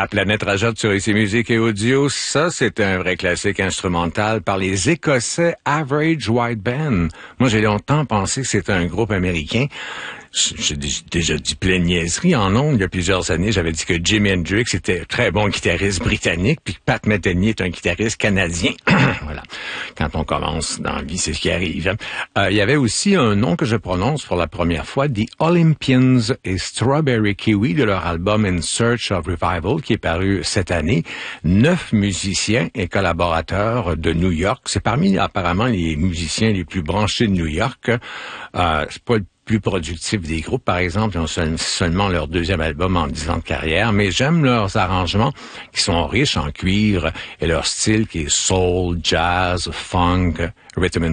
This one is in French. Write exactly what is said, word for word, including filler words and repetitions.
À Planète Rajotte sur Ici Musique et Audio, ça c'est un vrai classique instrumental par les Écossais Average White Band. Moi j'ai longtemps pensé que c'était un groupe américain. J'ai déjà dit plein de niaiseries en ondes. Il y a plusieurs années, j'avais dit que Jimi Hendrix était un très bon guitariste britannique, puis que Pat Metheny est un guitariste canadien. Voilà. Quand on commence dans la vie, c'est ce qui arrive. Euh, il y avait aussi un nom que je prononce pour la première fois, The Olympians et Strawberry Kiwi de leur album In Search of Revival, qui est paru cette année. Neuf musiciens et collaborateurs de New York. C'est parmi apparemment les musiciens les plus branchés de New York. Euh, c'est pas le plus productifs des groupes, par exemple. Ils ont seulement leur deuxième album en dix ans de carrière, mais j'aime leurs arrangements qui sont riches en cuivre et leur style qui est soul, jazz, funk, rhythm and